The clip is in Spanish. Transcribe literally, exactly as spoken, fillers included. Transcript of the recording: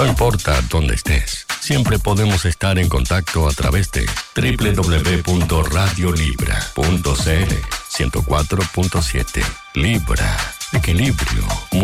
No importa dónde estés, siempre podemos estar en contacto a través de doble u doble u doble u punto radio libra punto c l ciento cuatro punto siete. Libra, equilibrio.